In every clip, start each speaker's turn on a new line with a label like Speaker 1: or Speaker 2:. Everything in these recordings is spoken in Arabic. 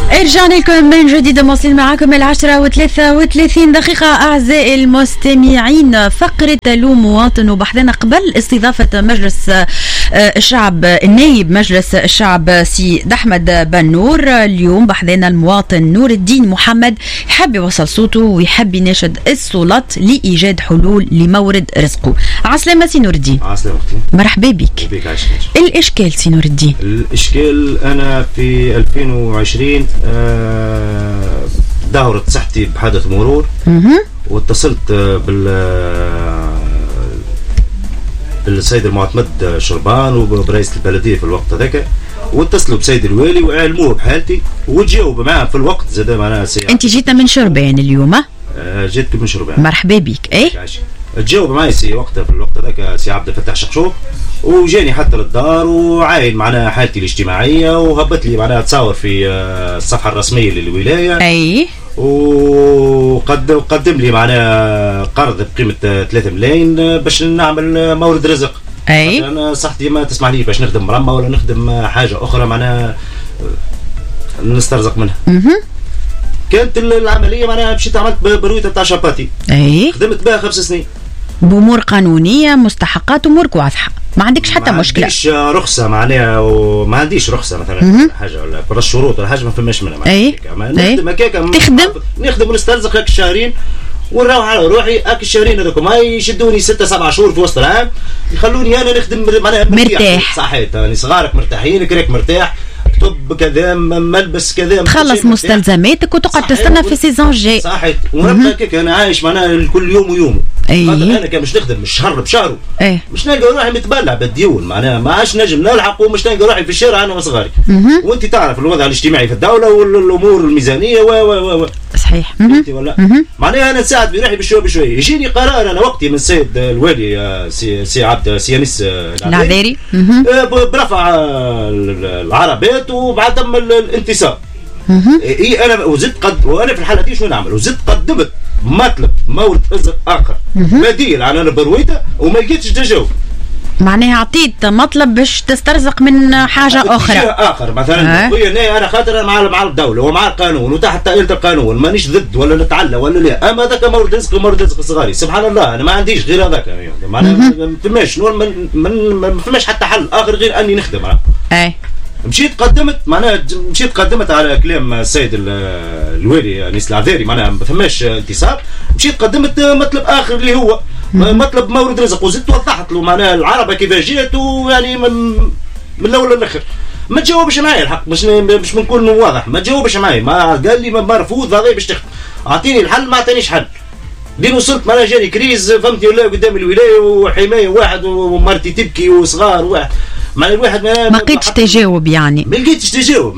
Speaker 1: رجعنا لكم من جديد، مواصلين معكم 10:33 أعزائي المستمعين. فقرة لو مواطن، وبحثنا قبل استضافة مجلس الشعب النائب مجلس الشعب سيد أحمد بنور. اليوم بحثنا المواطن نور الدين محمد يحب يوصل صوته ويحب يناشد السلطات لإيجاد حلول لمورد رزقه. عسلامة سي نور الدين.
Speaker 2: عسلامة.
Speaker 1: مرحبا بك. الإشكال سي نور الدين؟ الإشكال
Speaker 2: أنا في 2020 دهورت صحتي بحادث مرور، واتصلت بالسيد المعتمد شربان وبرئيس البلدية في الوقت هذاك، واتصلوا بسيد الوالي وعلموه بحالتي وتجاوب معاه في الوقت. زاد معنا
Speaker 1: انت جيت من شربان اليوم؟
Speaker 2: جيت من شربان.
Speaker 1: مرحبا بك. ايه
Speaker 2: تجاوب معي سي وقتها في الوقت هذاك سي عبد الفتاح شقشوق، وجاني حتى للدار وعاين معناها حالتي الاجتماعيه، وهبط لي معناها تصاور في الصفحه الرسميه للولايه.
Speaker 1: اي
Speaker 2: وقدم لي معناها قرض بقيمه 3 ملايين باش نعمل مورد رزق.
Speaker 1: اي
Speaker 2: انا صحتي ما تسمح لي باش نخدم مرمى ولا نخدم حاجه اخرى معناها نسترزق منها. كانت العمليه معناها مشيت عملت برويته تاع شاباتي.
Speaker 1: اي
Speaker 2: خدمت بها 5 سنين
Speaker 1: بامور قانونيه، مستحقات، امورك واضحه، ما عندكش حتى مشكله.
Speaker 2: ما عنديش رخصه معناها، وما عنديش رخصه مثلا حاجه ولا برا الشروط ولا حاجه ما فماش منها. نخدم هكاك، نخدم ونسترزق هاك الشهرين ونروح على روحي. هاك الشهرين هذوك ما يشدوني 6-7 شهور في وسط العام، يخلوني انا نخدم معناها
Speaker 1: مرتاح.
Speaker 2: صحيت يعني صغارك مرتاحين، كراك مرتاح، طب كذا، ملبس كذا،
Speaker 1: تخلص مستلزماتك وتقعد تستنى في سيزون جاي.
Speaker 2: صحيت. ونبقى هكاك انا عايش معناها كل يوم ويومه. انا كان مش نخدم مش شهر بشهره. مش نلقى روحي متبلع بالديون معناها، ما عادش نجم نلحق، ومش نلقى روحي في الشارع انا وصغاري. وانت تعرف الوضع الاجتماعي في الدوله والامور الميزانيه و
Speaker 1: صحيح.
Speaker 2: ولا معناها انا نساعد بروحي بشوي بشوي. يجيني قرار انا وقتي من السيد الوالي سي عبد سيانيس العذاري برفع العربات وبعد تم الانتصاب. اي انا وزدت وانا في الحاله دي شو نعمل؟ وزدت قدمت مطلب مورد رزق اخر بديل على انا برويته وما لقيتش تجاوب.
Speaker 1: معناها عطيت مطلب باش تسترزق من حاجه اخرى
Speaker 2: اخر مثلا. انا خاطر مع الدوله ومع القانون وتحت طائله القانون، مانيش ضد ولا نتعلى ولا لا، اما هذاك مورد رزق صغاري سبحان الله. انا ما عنديش غير هذاك معناها، ما فماش حتى حل اخر غير اني نخدم. مشيت قدمت على كلام السيد الوالي انيس العذاري معناها ما فماش انتصاب. مشيت قدمت مطلب اخر اللي هو مطلب مورد رزق، وزدت وضحت له معناها العربه كيفاش جات، ويعني من الاول للاخر ما تجاوبش معايا الحق، باش نكون واضح ما تجاوبش معايا. ما قال لي مرفوض هذا باش تخدم، اعطيني الحل ما اعطانيش حل. لين وصلت معناها جاني كريز فهمتني ولا قدام الولايه وحمايه واحد ومرتي تبكي وصغار واحد. معناها الواحد ما
Speaker 1: لقيتش تجاوب، يعني
Speaker 2: ما لقيتش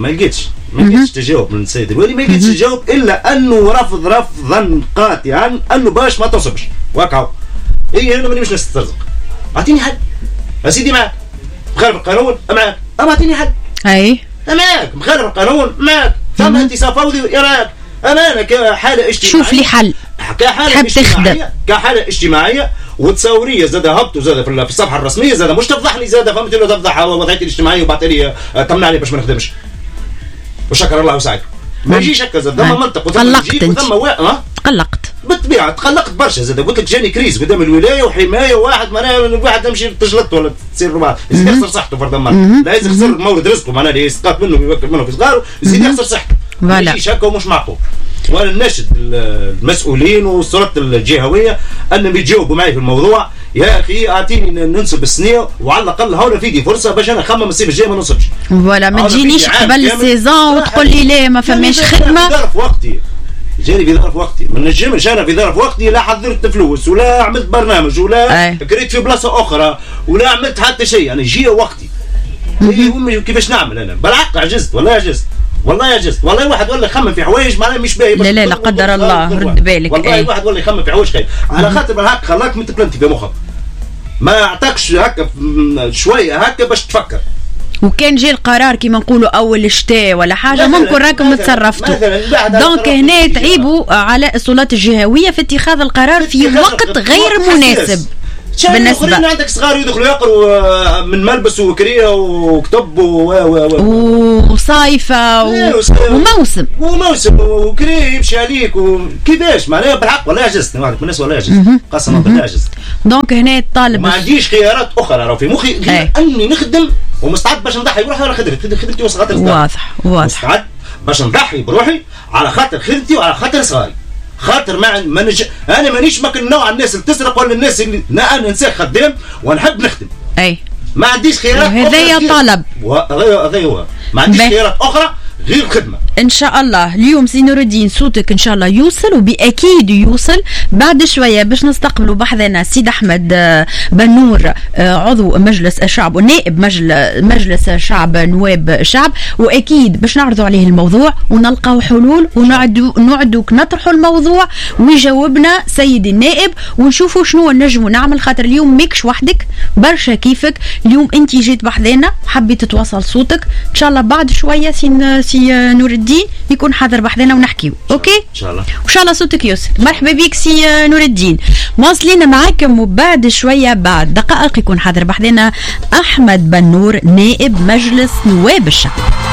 Speaker 2: تجاوب من السيد الوالي، ما لقيتش تجاوب الا انه رفضا قاطعا انه باش ما تصبش واقعوا. انا ماني مش نسترزق، اعطيني حل يا سيدي. معك مخالف القانون معك، اما اعطيني حل. معك مخالف القانون معك، ثم انتصاب فوضي يراك. انا كحاله اجتماعيه
Speaker 1: شوف لي حل،
Speaker 2: كحاله اجتماعيه وتصوريه زاد هبط وزاد في الصفحه الرسميه زاد مش تفضحني زاد فهمت ولا تفضح وضعيتي الاجتماعيه وبعث لي تمنعني باش ما نخدمش. وشكر الله وسعدك. ما يجيش هكا زاد ثم منطق
Speaker 1: تقلقت
Speaker 2: بالطبيعه، تقلقت برشا زاد. قلت لك جاني كريز قدام الولايه وحمايه واحد معناها واحد تمشي تجلط ولا تصير بعض يخسر صحته فرضا مرة. لا يخسر مورد رزقه معناها اللي يسقط منه ويوكل منه في صغاره يزيد يخسر صحته. ما يجيش هكا ومش معقول. وانا نناشد المسؤولين والسلطات الجهويه انهم يتجاوبوا معي في الموضوع. يا اخي اعطيني ننصب السنيه وعلى الاقل هون في دي فرصه باش انا نخمم الصيف الجاي ما ننصبش.
Speaker 1: ولا ما تجينيش قبل السيزون وتقول لي لا ما فماش خدمه.
Speaker 2: جاني في ظرف وقتي ما نجمش انا في ظرف وقتي لا حضرت فلوس ولا عملت برنامج ولا قريت في بلاصه اخرى ولا عملت حتى شيء. انا جي وقتي كيفاش نعمل انا بالحق عجزت والله واحد ولا يخمم في حوايج معناها مش باهي.
Speaker 1: لا قدر الله رد بالك.
Speaker 2: والله واحد ولا يخمم في حوايج خايب على خاطر بالحق خلاك متبلنتي في مخك، ما اعطاكش هكا شويه هكا باش تفكر.
Speaker 1: وكان جاي القرار كيما نقولوا اول الشتاء ولا حاجه ممكن راكم تصرفتوا. دونك هنا تعيبوا على السلطات الجهويه في اتخاذ القرار في وقت غير مناسب. بالنسبه
Speaker 2: عندك صغار يدخلوا يقروا من ملبس وكريه وكتب
Speaker 1: وصيفه وموسم
Speaker 2: وكريه يمشي عليك وكيفاش معناها بالحق ولا عجزت واحد من الناس ولا عجزت قسما بالله عجزت.
Speaker 1: دونك هنا الطالب
Speaker 2: ما عنديش خيارات اخرى راه في مخي اني نخدم ومستعد باش نضحي بروحي على خدمتي وصغاري.
Speaker 1: واضح
Speaker 2: مستعد باش نضحي بروحي على خاطر خدمتي وعلى خاطر صغاري. خاطر انا مانيش ماكن نوع الناس اللي تسرق ولا الناس اللي انا انسان خدام ونحب نخدم. ما عنديش خيارات.
Speaker 1: هذايا طلب.
Speaker 2: هذا هو ما عنديش خيارات اخرى غير الخدمه.
Speaker 1: ان شاء الله اليوم سي نور الدين صوتك ان شاء الله يوصل وباكيد يوصل. بعد شويه باش نستقبلوا بحثنا السيد احمد بنور عضو مجلس الشعب ونائب مجلس الشعب نواب الشعب، واكيد باش نعرضوا عليه الموضوع ونلقاو حلول ونعدوا نطرحوا الموضوع ويجاوبنا سيد النائب ونشوفوا شنو نجموا نعمل. خاطر اليوم ميكش وحدك برشا كيفك، اليوم انت جيت بحذنا حبيت تتواصل صوتك. ان شاء الله بعد شويه سي نور الدين يكون حاضر بحذنا ونحكيو. اوكي
Speaker 2: ان شاء الله
Speaker 1: وان شاء الله صوتك يوصل. مرحبا بك سي نور الدين، مواصلين معاكم وبعد شويه بعد دقائق يكون حاضر بحذنا احمد بنور نائب مجلس نواب الشعب.